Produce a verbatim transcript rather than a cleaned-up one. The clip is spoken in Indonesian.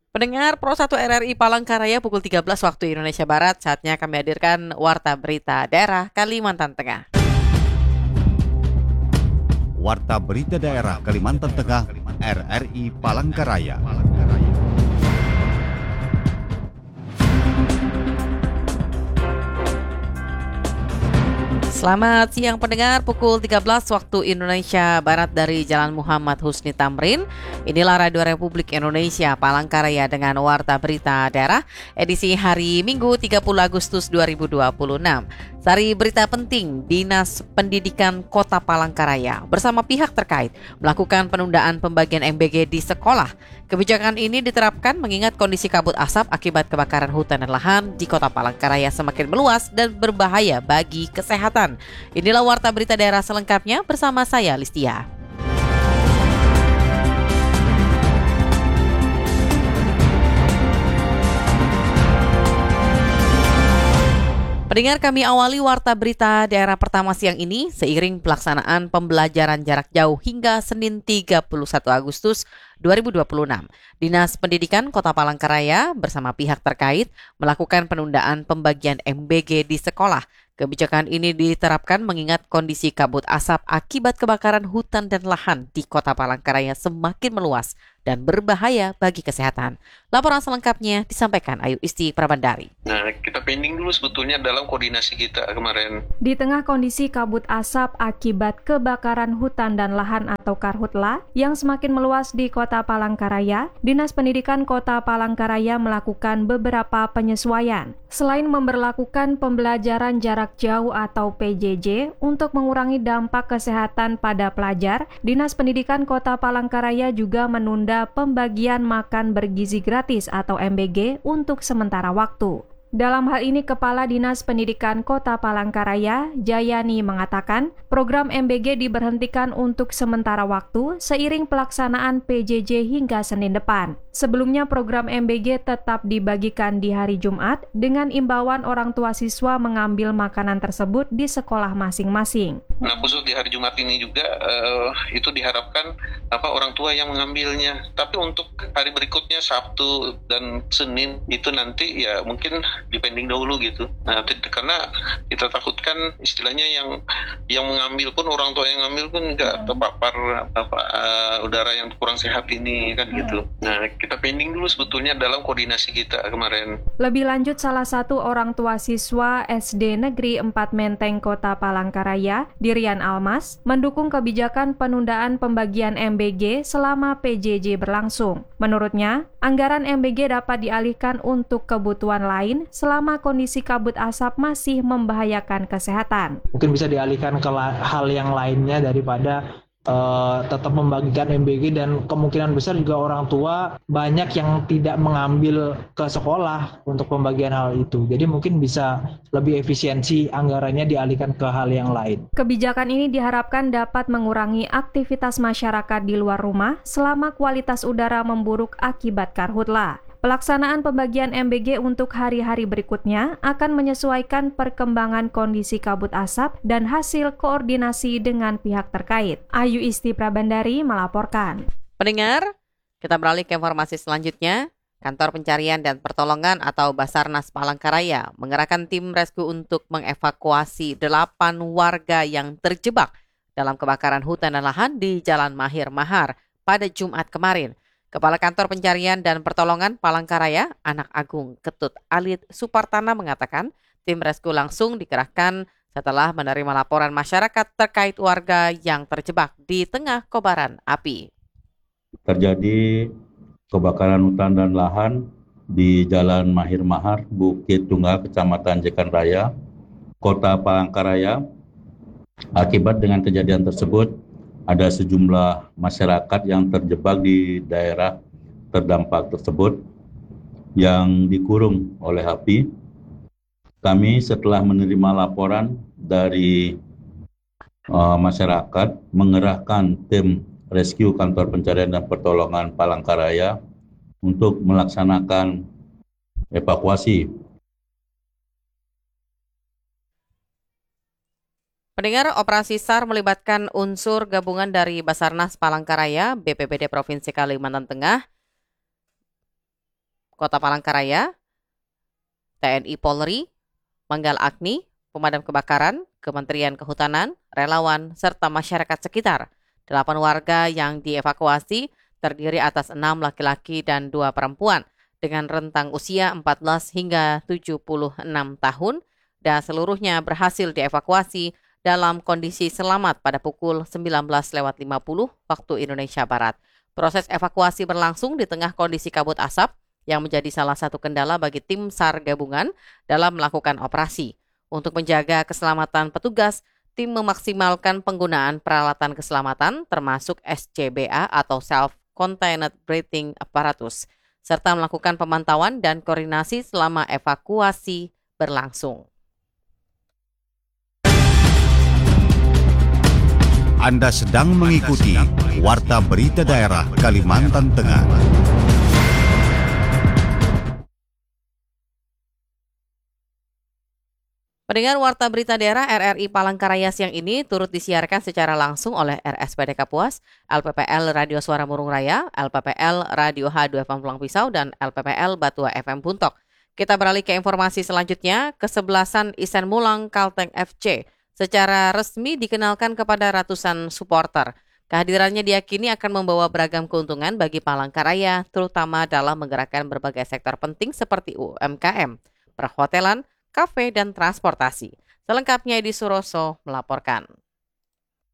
Pendengar Pro satu R R I Palangkaraya pukul tiga belas waktu Indonesia Barat, saatnya kami hadirkan Warta Berita Daerah Kalimantan Tengah. Warta Berita Daerah Kalimantan Tengah, R R I Palangkaraya. Selamat siang pendengar, pukul tiga belas waktu Indonesia Barat dari Jalan Muhammad Husni Tamrin. Inilah Radio Republik Indonesia Palangkaraya dengan Warta Berita Daerah edisi hari Minggu tiga puluh Agustus dua ribu dua puluh enam. Sari berita penting, Dinas Pendidikan Kota Palangkaraya bersama pihak terkait melakukan penundaan pembagian M B G di sekolah. Kebijakan ini diterapkan mengingat kondisi kabut asap akibat kebakaran hutan dan lahan di Kota Palangkaraya semakin meluas dan berbahaya bagi kesehatan. Inilah Warta Berita Daerah selengkapnya bersama saya, Listia. Pendengar, kami awali Warta Berita Daerah pertama siang ini seiring pelaksanaan pembelajaran jarak jauh hingga Senin tiga puluh satu Agustus dua ribu dua puluh enam. Dinas Pendidikan Kota Palangkaraya bersama pihak terkait melakukan penundaan pembagian M B G di sekolah. Kebijakan ini diterapkan mengingat kondisi kabut asap akibat kebakaran hutan dan lahan di Kota Palangkaraya semakin meluas dan berbahaya bagi kesehatan. Laporan selengkapnya disampaikan Ayu Isti Prabandari. Nah, kita pending dulu sebetulnya dalam koordinasi kita kemarin. Di tengah kondisi kabut asap akibat kebakaran hutan dan lahan atau karhutla yang semakin meluas di Kota Palangkaraya, Dinas Pendidikan Kota Palangkaraya melakukan beberapa penyesuaian. Selain memberlakukan pembelajaran jarak jauh atau P J J untuk mengurangi dampak kesehatan pada pelajar, Dinas Pendidikan Kota Palangkaraya juga menunda pembagian makan bergizi gratis atau M B G untuk sementara waktu. Dalam hal ini, Kepala Dinas Pendidikan Kota Palangkaraya, Jayani, mengatakan program M B G diberhentikan untuk sementara waktu seiring pelaksanaan P J J hingga Senin depan. Sebelumnya, program M B G tetap dibagikan di hari Jumat dengan imbauan orang tua siswa mengambil makanan tersebut di sekolah masing-masing. Nah, khusus di hari Jumat ini juga uh, itu diharapkan apa orang tua yang mengambilnya. Tapi untuk hari berikutnya Sabtu dan Senin itu nanti ya mungkin dipending dahulu gitu. Nah, karena kita takutkan istilahnya yang yang mengambil pun orang tua yang ngambil pun nggak terpapar apa uh, udara yang kurang sehat ini kan gitu. Nah, kita pending dulu sebetulnya dalam koordinasi kita kemarin. Lebih lanjut, salah satu orang tua siswa S D Negeri empat Menteng Kota Palangkaraya, Dirian Almas, mendukung kebijakan penundaan pembagian M B G selama P J J berlangsung. Menurutnya, anggaran M B G dapat dialihkan untuk kebutuhan lain selama kondisi kabut asap masih membahayakan kesehatan. Mungkin bisa dialihkan ke la- hal yang lainnya daripada uh, tetap membagikan M B G, dan kemungkinan besar juga orang tua banyak yang tidak mengambil ke sekolah untuk pembagian hal itu. Jadi mungkin bisa lebih efisiensi anggarannya dialihkan ke hal yang lain. Kebijakan ini diharapkan dapat mengurangi aktivitas masyarakat di luar rumah selama kualitas udara memburuk akibat karhutla. Pelaksanaan pembagian M B G untuk hari-hari berikutnya akan menyesuaikan perkembangan kondisi kabut asap dan hasil koordinasi dengan pihak terkait. Ayu Isti Prabandari melaporkan. Pendengar, kita beralih ke informasi selanjutnya. Kantor Pencarian dan Pertolongan atau Basarnas Palangkaraya mengerahkan tim rescue untuk mengevakuasi delapan warga yang terjebak dalam kebakaran hutan dan lahan di Jalan Mahir Mahar pada Jumat kemarin. Kepala Kantor Pencarian dan Pertolongan Palangkaraya, Anak Agung Ketut Alit Supartana, mengatakan tim rescue langsung dikerahkan setelah menerima laporan masyarakat terkait warga yang terjebak di tengah kobaran api. Terjadi kebakaran hutan dan lahan di Jalan Mahir Mahar, Bukit Tunggal, Kecamatan Jekan Raya, Kota Palangkaraya. Akibat dengan kejadian tersebut, ada sejumlah masyarakat yang terjebak di daerah terdampak tersebut yang dikurung oleh api. Kami setelah menerima laporan dari uh, masyarakat mengerahkan tim rescue Kantor Pencarian dan Pertolongan Palangkaraya untuk melaksanakan evakuasi. Pendengar, operasi SAR melibatkan unsur gabungan dari Basarnas Palangkaraya, B P B D Provinsi Kalimantan Tengah, Kota Palangkaraya, T N I Polri, Manggal Agni, pemadam kebakaran, Kementerian Kehutanan, relawan, serta masyarakat sekitar. Delapan warga yang dievakuasi terdiri atas enam laki-laki dan dua perempuan dengan rentang usia empat belas hingga tujuh puluh enam tahun dan seluruhnya berhasil dievakuasi dalam kondisi selamat pada pukul sembilan belas lewat lima puluh waktu Indonesia Barat. Proses evakuasi berlangsung di tengah kondisi kabut asap yang menjadi salah satu kendala bagi tim SAR gabungan dalam melakukan operasi. Untuk menjaga keselamatan petugas, tim memaksimalkan penggunaan peralatan keselamatan termasuk S C B A atau Self-Contained Breathing Apparatus, serta melakukan pemantauan dan koordinasi selama evakuasi berlangsung. Anda sedang mengikuti Warta Berita Daerah Kalimantan Tengah. Pendengar Warta Berita Daerah R R I Palangkaraya siang ini turut disiarkan secara langsung oleh R S P D Kapuas, L P P L Radio Suara Murung Raya, L P P L Radio H dua F M Pulang Pisau, dan L P P L Batua F M Buntok. Kita beralih ke informasi selanjutnya. Kesebelasan Isen Mulang Kalteng F C secara resmi dikenalkan kepada ratusan supporter. Kehadirannya diyakini akan membawa beragam keuntungan bagi Palangkaraya, terutama dalam menggerakkan berbagai sektor penting seperti U M K M, perhotelan, kafe, dan transportasi. Selengkapnya Edi Suroso melaporkan.